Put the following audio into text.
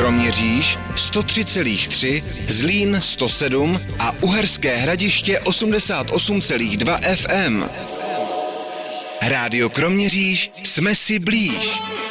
Kroměříž 103,3, Zlín 107 a Uherské Hradiště 88,2 FM. Rádio Kroměříž, jsme si blíž.